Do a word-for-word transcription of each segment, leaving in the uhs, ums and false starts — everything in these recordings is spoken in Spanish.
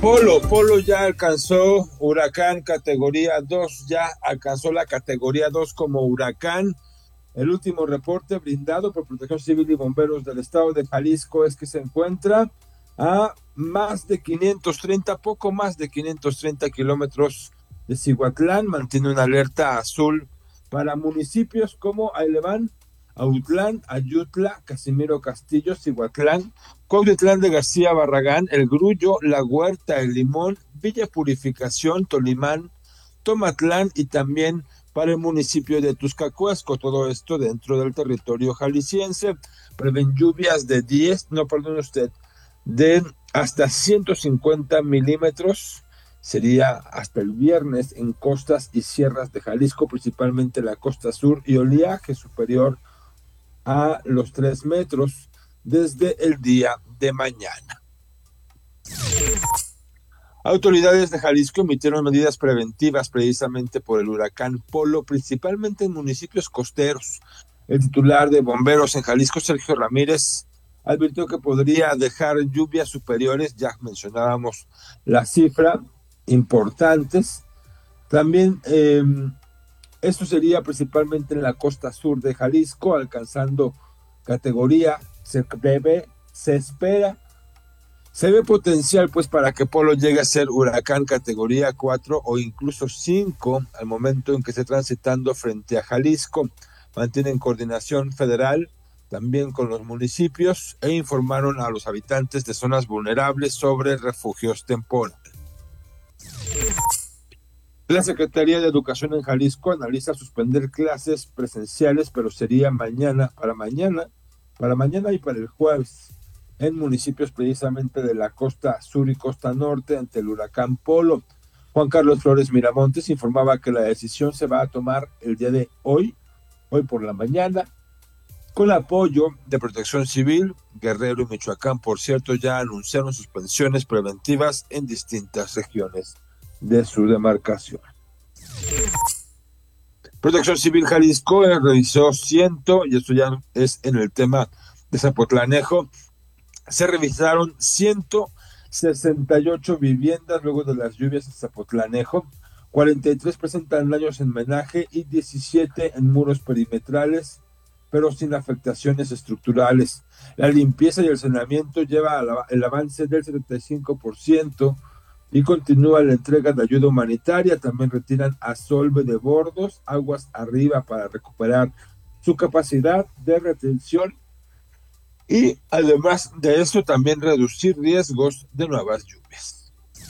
Polo, Polo ya alcanzó huracán categoría dos, ya alcanzó la categoría dos como huracán. El último reporte brindado por Protección Civil y Bomberos del Estado de Jalisco es que se encuentra a más de quinientos treinta, poco más de quinientos treinta kilómetros de Cihuatlán. Mantiene una alerta azul para municipios como Aileván, Autlán, Ayutla, Casimiro Castillo, Cihuatlán, Cuautitlán de García Barragán, El Grullo, La Huerta, El Limón, Villa Purificación, Tolimán, Tomatlán y también para el municipio de Tuzcacuesco. Todo esto dentro del territorio jalisciense. Prevén lluvias de diez, no, perdón usted, de hasta ciento cincuenta milímetros. Sería hasta el viernes en costas y sierras de Jalisco, principalmente la costa sur, y oleaje superior a los tres metros desde el día de mañana. Autoridades de Jalisco emitieron medidas preventivas precisamente por el huracán Polo, principalmente en municipios costeros. El titular de bomberos en Jalisco, Sergio Ramírez, advirtió que podría dejar lluvias superiores, ya mencionábamos la cifra, importantes. También eh, esto sería principalmente en la costa sur de Jalisco, alcanzando categoría, se debe, se espera, se ve potencial pues para que Polo llegue a ser huracán categoría cuatro o incluso cinco al momento en que esté transitando frente a Jalisco. Mantienen coordinación federal también con los municipios e informaron a los habitantes de zonas vulnerables sobre refugios temporales. La Secretaría de Educación en Jalisco analiza suspender clases presenciales, pero sería mañana, para mañana, para mañana y para el jueves, en municipios precisamente de la costa sur y costa norte ante el huracán Polo. Juan Carlos Flores Miramontes informaba que la decisión se va a tomar el día de hoy, hoy por la mañana, con apoyo de Protección Civil. Guerrero y Michoacán, por cierto, ya anunciaron suspensiones preventivas en distintas regiones de su demarcación. Protección Civil Jalisco eh, revisó ciento, y esto ya es en el tema de Zapotlanejo, se revisaron ciento sesenta y ocho viviendas luego de las lluvias en Zapotlanejo. cuarenta y tres presentan daños en menaje y diecisiete en muros perimetrales, pero sin afectaciones estructurales. La limpieza y el saneamiento lleva el avance del setenta y cinco por ciento y continúa la entrega de ayuda humanitaria. También retiran a Solve de Bordos, aguas arriba, para recuperar su capacidad de retención y además de eso también reducir riesgos de nuevas lluvias.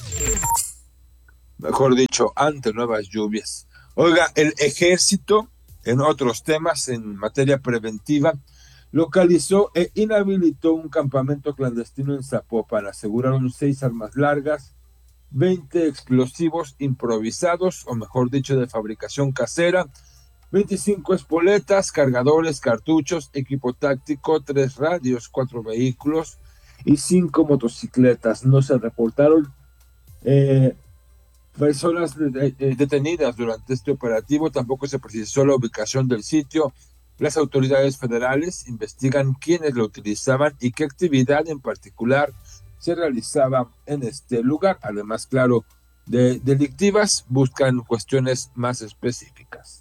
Mejor dicho, ante nuevas lluvias. Oiga, el ejército, en otros temas, en materia preventiva, localizó e inhabilitó un campamento clandestino en Zapopan. Aseguraron seis armas largas, veinte explosivos improvisados, o mejor dicho, de fabricación casera, veinticinco espoletas, cargadores, cartuchos, equipo táctico, tres radios, cuatro vehículos y cinco motocicletas. No se reportaron eh, personas de, de, detenidas durante este operativo, tampoco se precisó la ubicación del sitio. Las autoridades federales investigan quiénes lo utilizaban y qué actividad en particular se realizaba en este lugar. Además, claro, de delictivas, buscan cuestiones más específicas.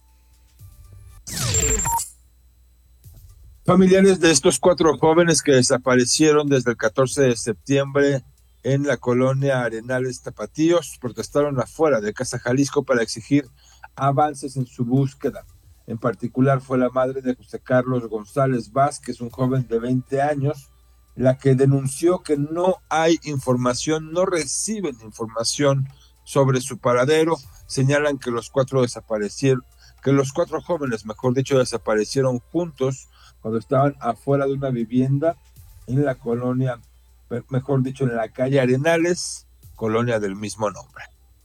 Familiares de estos cuatro jóvenes que desaparecieron desde el catorce de septiembre en la colonia Arenales Tapatíos protestaron afuera de Casa Jalisco para exigir avances en su búsqueda. En particular fue la madre de José Carlos González Vázquez, un joven de veinte años, la que denunció que no hay información, no reciben información sobre su paradero. Señalan que los cuatro desaparecieron, que los cuatro jóvenes, mejor dicho, desaparecieron juntos cuando estaban afuera de una vivienda en la colonia, mejor dicho, en la calle Arenales, colonia del mismo nombre.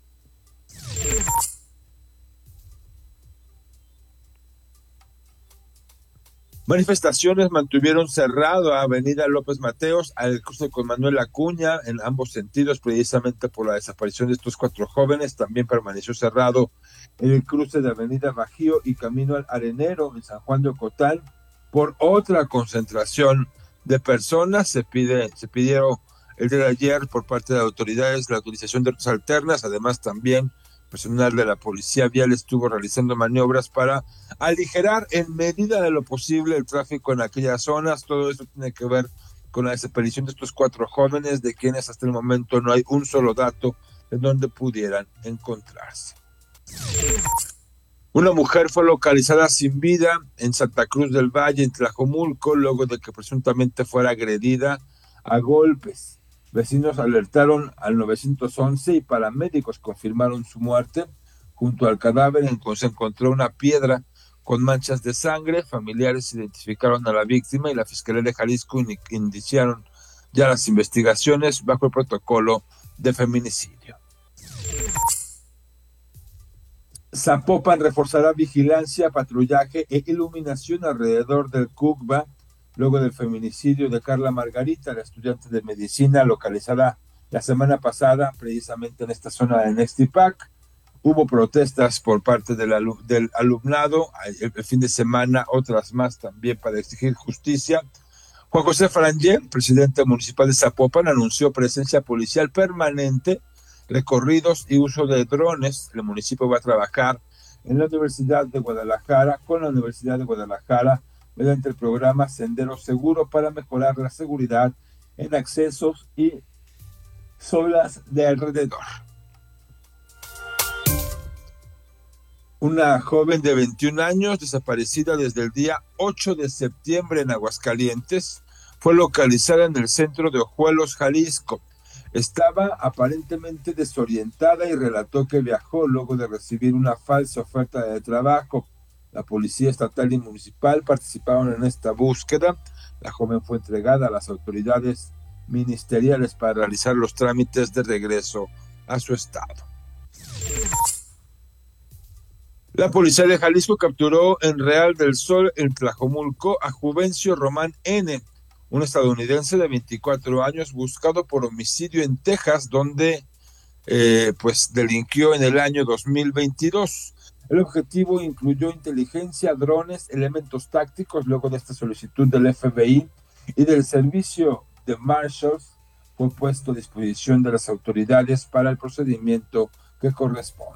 Manifestaciones mantuvieron cerrado a Avenida López Mateos al cruce con Manuel Acuña en ambos sentidos, precisamente por la desaparición de estos cuatro jóvenes. También permaneció cerrado el cruce de Avenida Bajío y Camino al Arenero en San Juan de Ocotán por otra concentración de personas. Se pide, se pidieron el día de ayer por parte de autoridades la utilización de rutas alternas. Además, también personal de la policía vial estuvo realizando maniobras para aligerar en medida de lo posible el tráfico en aquellas zonas. Todo esto tiene que ver con la desaparición de estos cuatro jóvenes, de quienes hasta el momento no hay un solo dato de donde pudieran encontrarse. Una mujer fue localizada sin vida en Santa Cruz del Valle, en Tlajomulco, luego de que presuntamente fuera agredida a golpes. Vecinos alertaron al nueve once y paramédicos confirmaron su muerte. Junto al cadáver se encontró una piedra con manchas de sangre. Familiares identificaron a la víctima y la Fiscalía de Jalisco iniciaron ya las investigaciones bajo el protocolo de feminicidio. Zapopan reforzará vigilancia, patrullaje e iluminación alrededor del Cucba luego del feminicidio de Carla Margarita, la estudiante de medicina localizada la semana pasada precisamente en esta zona de Nextipac. Hubo protestas por parte del, alu- del alumnado el, el fin de semana, otras más también para exigir justicia. Juan José Frangé, presidente municipal de Zapopan, anunció presencia policial permanente, recorridos y uso de drones. El municipio va a trabajar en la Universidad de Guadalajara, con la Universidad de Guadalajara, mediante el programa Sendero Seguro para mejorar la seguridad en accesos y zonas de alrededor. Una joven de veintiún años, desaparecida desde el día ocho de septiembre en Aguascalientes, fue localizada en el centro de Ojuelos, Jalisco. Estaba aparentemente desorientada y relató que viajó luego de recibir una falsa oferta de trabajo. La policía estatal y municipal participaron en esta búsqueda. La joven fue entregada a las autoridades ministeriales para realizar los trámites de regreso a su estado. La policía de Jalisco capturó en Real del Sol, en Tlajomulco, a Juvencio Román N., un estadounidense de veinticuatro años buscado por homicidio en Texas, donde eh, pues delinquió en el año dos mil veintidós. El objetivo incluyó inteligencia, drones, elementos tácticos. Luego de esta solicitud del F B I y del servicio de Marshals, fue puesto a disposición de las autoridades para el procedimiento que corresponde.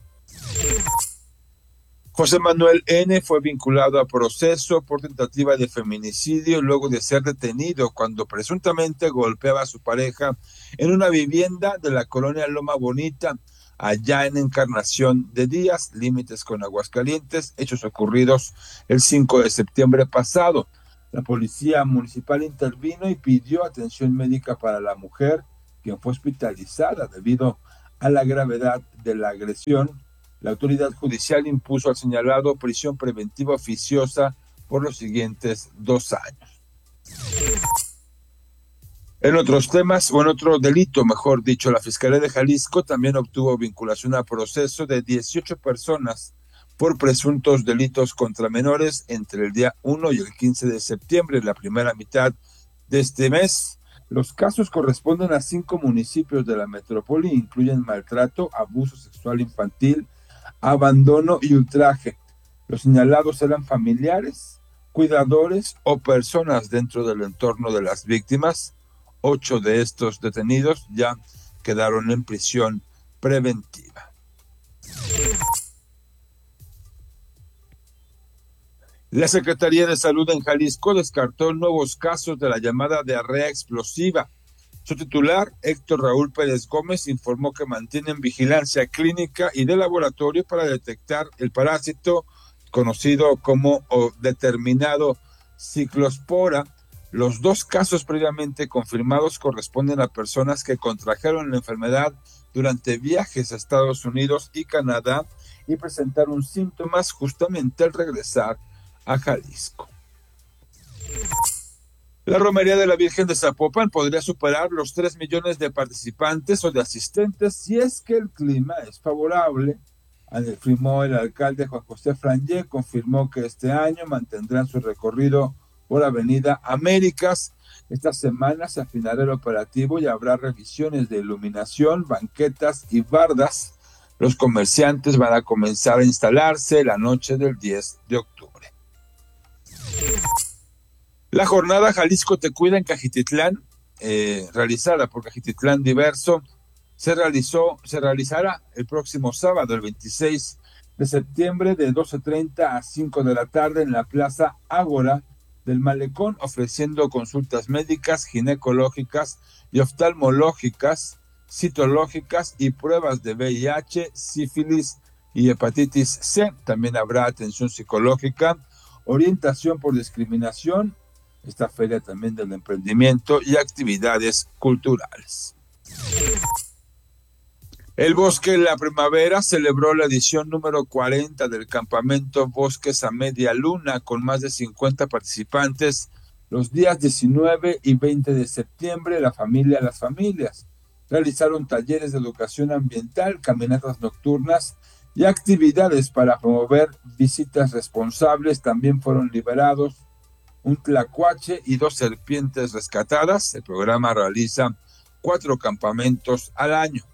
José Manuel N. fue vinculado a proceso por tentativa de feminicidio luego de ser detenido cuando presuntamente golpeaba a su pareja en una vivienda de la colonia Loma Bonita, allá en Encarnación de Díaz, límites con Aguascalientes, hechos ocurridos el cinco de septiembre pasado. La policía municipal intervino y pidió atención médica para la mujer, quien fue hospitalizada debido a la gravedad de la agresión. La autoridad judicial impuso al señalado prisión preventiva oficiosa por los siguientes dos años. En otros temas, o en otro delito, mejor dicho, la Fiscalía de Jalisco también obtuvo vinculación a proceso de dieciocho personas por presuntos delitos contra menores entre el día uno y el quince de septiembre, en la primera mitad de este mes. Los casos corresponden a cinco municipios de la metrópoli e incluyen maltrato, abuso sexual infantil, abandono y ultraje. Los señalados eran familiares, cuidadores o personas dentro del entorno de las víctimas. Ocho de estos detenidos ya quedaron en prisión preventiva. La Secretaría de Salud en Jalisco descartó nuevos casos de la llamada diarrea explosiva. Su titular, Héctor Raúl Pérez Gómez, informó que mantienen vigilancia clínica y de laboratorio para detectar el parásito conocido como o determinado ciclospora. Los dos casos previamente confirmados corresponden a personas que contrajeron la enfermedad durante viajes a Estados Unidos y Canadá y presentaron síntomas justamente al regresar a Jalisco. La romería de la Virgen de Zapopan podría superar los tres millones de participantes o de asistentes si es que el clima es favorable. Afirmó el alcalde Juan José Frangé, confirmó que este año mantendrán su recorrido por Avenida Américas. Esta semana se afinará el operativo y habrá revisiones de iluminación, banquetas y bardas. Los comerciantes van a comenzar a instalarse la noche del diez de octubre. La jornada Jalisco Te Cuida en Cajititlán eh, realizada por Cajititlán Diverso se realizó, se realizará el próximo sábado, el veintiséis de septiembre, de doce treinta a cinco de la tarde en la Plaza Ágora del Malecón, ofreciendo consultas médicas, ginecológicas y oftalmológicas, citológicas y pruebas de V I H, sífilis y hepatitis C. También habrá atención psicológica, orientación por discriminación, esta feria también del emprendimiento y actividades culturales. El Bosque de la Primavera celebró la edición número cuarenta del campamento Bosques a Media Luna con más de cincuenta participantes los días diecinueve y veinte de septiembre. La familia a las familias realizaron talleres de educación ambiental, caminatas nocturnas y actividades para promover visitas responsables. También fueron liberados un tlacuache y dos serpientes rescatadas. El programa realiza cuatro campamentos al año.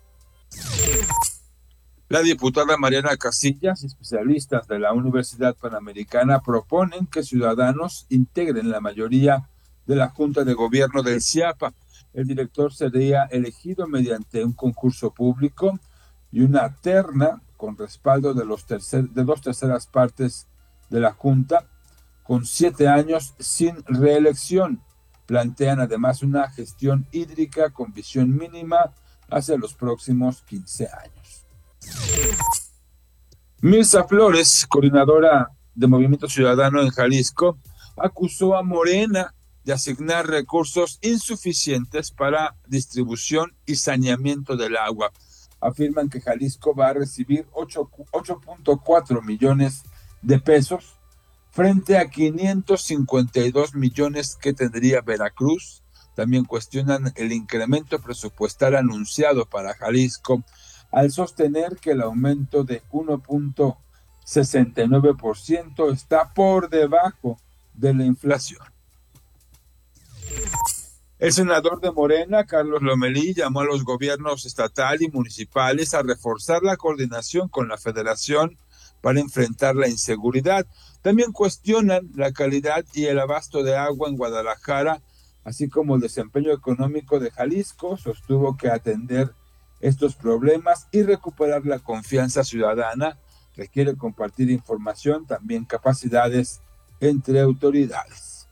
La diputada Mariana Casillas y especialistas de la Universidad Panamericana proponen que ciudadanos integren la mayoría de la Junta de Gobierno del CIAPA. El director sería elegido mediante un concurso público y una terna con respaldo de, los tercer, de dos terceras partes de la Junta, con siete años sin reelección. Plantean además una gestión hídrica con visión mínima hacia los próximos quince años. Mirza Flores, coordinadora de Movimiento Ciudadano en Jalisco, acusó a Morena de asignar recursos insuficientes para distribución y saneamiento del agua. Afirman que Jalisco va a recibir ocho punto cuatro millones de pesos frente a quinientos cincuenta y dos millones que tendría Veracruz. También cuestionan el incremento presupuestal anunciado para Jalisco al sostener que el aumento de uno punto sesenta y nueve por ciento está por debajo de la inflación. El senador de Morena, Carlos Lomelí, llamó a los gobiernos estatal y municipales a reforzar la coordinación con la Federación para enfrentar la inseguridad. También cuestionan la calidad y el abasto de agua en Guadalajara, así como el desempeño económico de Jalisco. Sostuvo que atender estos problemas y recuperar la confianza ciudadana requiere compartir información, también capacidades entre autoridades.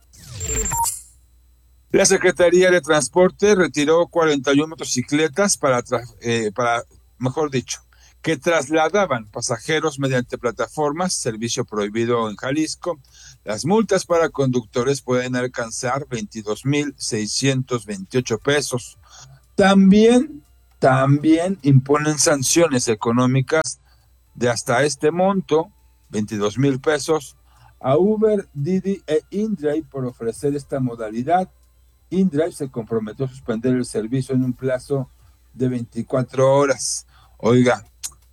La Secretaría de Transporte retiró cuarenta y una motocicletas para, eh, para, mejor dicho, que trasladaban pasajeros mediante plataformas, servicio prohibido en Jalisco. Las multas para conductores pueden alcanzar veintidós mil seiscientos veintiocho pesos. También, también imponen sanciones económicas de hasta este monto, veintidós mil pesos, a Uber, Didi e InDrive por ofrecer esta modalidad. InDrive se comprometió a suspender el servicio en un plazo de veinticuatro horas. Oiga,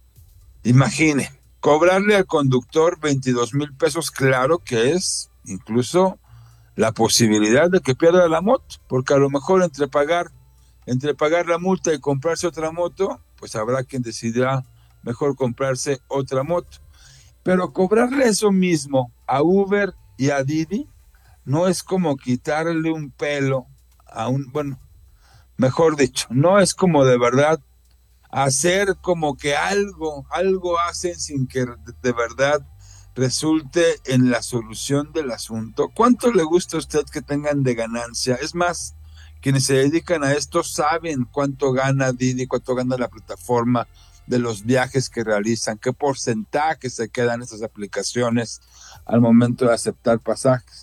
imagine, cobrarle al conductor veintidós mil pesos, claro que es incluso la posibilidad de que pierda la moto, porque a lo mejor entre pagar, entre pagar la multa y comprarse otra moto, pues habrá quien decidirá mejor comprarse otra moto. Pero cobrarle eso mismo a Uber y a Didi no es como quitarle un pelo a un, bueno, mejor dicho, no es como de verdad hacer como que algo, algo hacen sin que de verdad resulte en la solución del asunto. ¿Cuánto le gusta a usted que tengan de ganancia? Es más, quienes se dedican a esto saben cuánto gana Didi, cuánto gana la plataforma de los viajes que realizan, qué porcentaje se quedan esas aplicaciones al momento de aceptar pasajes.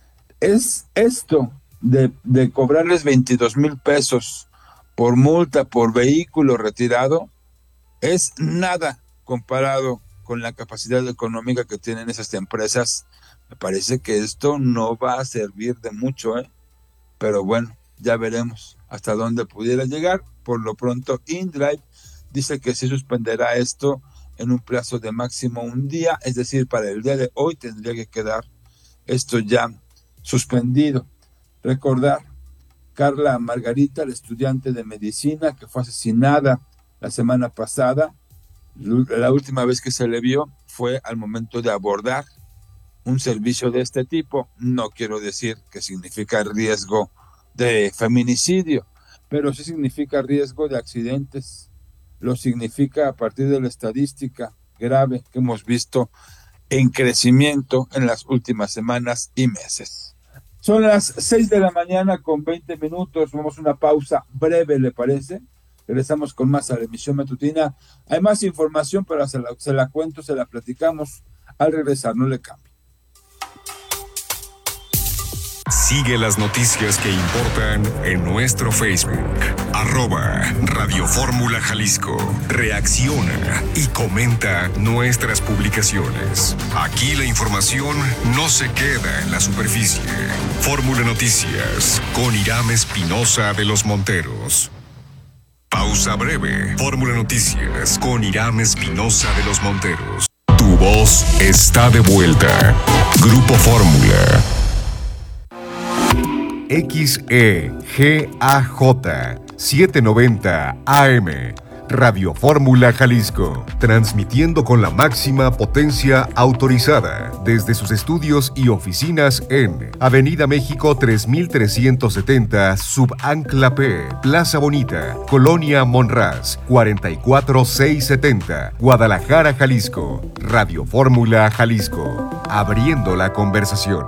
Es esto de, de cobrarles veintidós mil pesos por multa por vehículo retirado, es nada comparado con la capacidad económica que tienen esas empresas. Me parece que esto no va a servir de mucho, ¿eh? Pero bueno, ya veremos hasta dónde pudiera llegar. Por lo pronto, InDrive dice que se suspenderá esto en un plazo de máximo un día, es decir, para el día de hoy tendría que quedar esto ya suspendido. Recordar, Carla Margarita, la estudiante de medicina que fue asesinada la semana pasada, la última vez que se le vio fue al momento de abordar un servicio de este tipo. No quiero decir que significa riesgo de feminicidio, pero sí significa riesgo de accidentes. Lo significa a partir de la estadística grave que hemos visto en crecimiento en las últimas semanas y meses. Son las seis de la mañana con veinte minutos. Vamos a una pausa breve, ¿le parece? Regresamos con más a la emisión matutina. Hay más información, pero se la, se la cuento, se la platicamos al regresar. No le cambie. Sigue las noticias que importan en nuestro Facebook, arroba Radio Fórmula Jalisco. Reacciona y comenta nuestras publicaciones. Aquí la información no se queda en la superficie. Fórmula Noticias con Irán Espinosa de los Monteros. Pausa breve. Fórmula Noticias con Irán Espinosa de los Monteros. Tu voz está de vuelta. Grupo Fórmula. X E G A J setecientos noventa A M Radio Fórmula Jalisco, transmitiendo con la máxima potencia autorizada desde sus estudios y oficinas en Avenida México tres mil trescientos setenta, Subancla P, Plaza Bonita, Colonia Monraz, cuarenta y cuatro mil seiscientos setenta, Guadalajara, Jalisco. Radio Fórmula Jalisco, abriendo la conversación.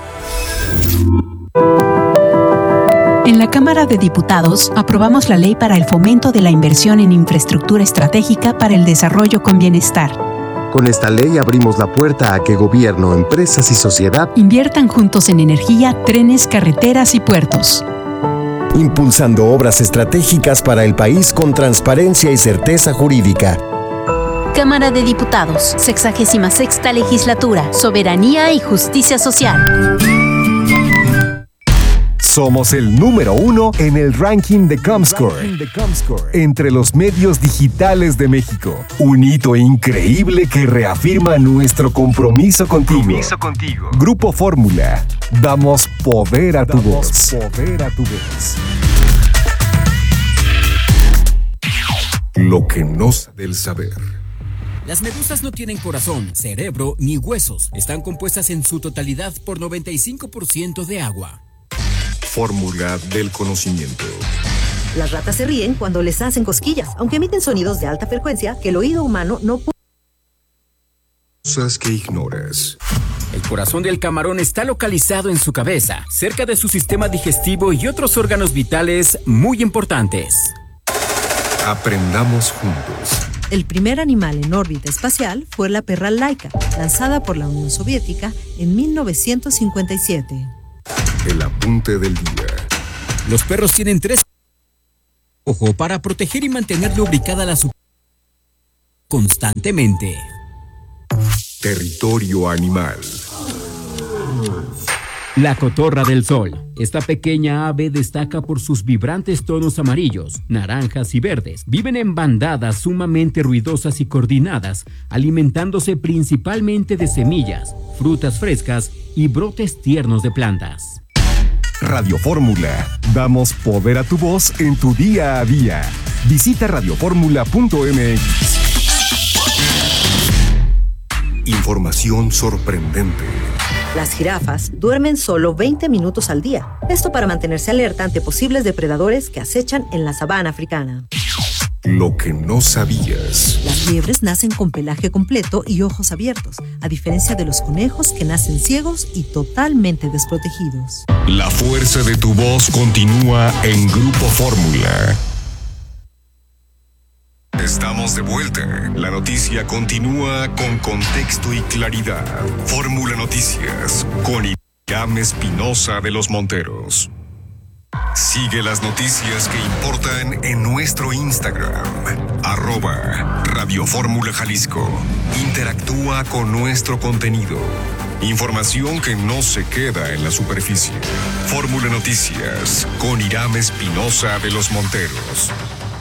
En la Cámara de Diputados aprobamos la Ley para el Fomento de la Inversión en Infraestructura Estratégica para el Desarrollo con Bienestar. Con esta ley abrimos la puerta a que gobierno, empresas y sociedad inviertan juntos en energía, trenes, carreteras y puertos, impulsando obras estratégicas para el país con transparencia y certeza jurídica. Cámara de Diputados, sexagésima sexta Legislatura, Soberanía y Justicia Social. Somos el número uno en el ranking de Comscore, entre los medios digitales de México. Un hito increíble que reafirma nuestro compromiso contigo. Compromiso contigo. Grupo Fórmula. Damos poder a tu voz. Poder a tu voz. Lo que nos del saber. Las medusas no tienen corazón, cerebro ni huesos. Están compuestas en su totalidad por noventa y cinco por ciento de agua. Fórmula del conocimiento. Las ratas se ríen cuando les hacen cosquillas, aunque emiten sonidos de alta frecuencia que el oído humano no puede. Cosas que ignoras. El corazón del camarón está localizado en su cabeza, cerca de su sistema digestivo y otros órganos vitales muy importantes. Aprendamos juntos. El primer animal en órbita espacial fue la perra Laika, lanzada por la Unión Soviética en mil novecientos cincuenta y siete. El apunte del día. Los perros tienen tres ojos para proteger y mantener lubricada la superficie constantemente. Territorio animal. La cotorra del sol. Esta pequeña ave destaca por sus vibrantes tonos amarillos, naranjas y verdes. Viven en bandadas sumamente ruidosas y coordinadas, alimentándose principalmente de semillas, frutas frescas y brotes tiernos de plantas. Radio Fórmula. Damos poder a tu voz en tu día a día. Visita radio fórmula punto m x. Información sorprendente. Las jirafas duermen solo veinte minutos al día. Esto para mantenerse alerta ante posibles depredadores que acechan en la sabana africana. Lo que no sabías. Las liebres nacen con pelaje completo y ojos abiertos, a diferencia de los conejos que nacen ciegos y totalmente desprotegidos. La fuerza de tu voz continúa en Grupo Fórmula. Estamos de vuelta. La noticia continúa con contexto y claridad. Fórmula Noticias con Irán Espinosa de los Monteros. Sigue las noticias que importan en nuestro Instagram, arroba Radio Fórmula Jalisco. Interactúa con nuestro contenido. Información que no se queda en la superficie. Fórmula Noticias con Irán Espinosa de los Monteros.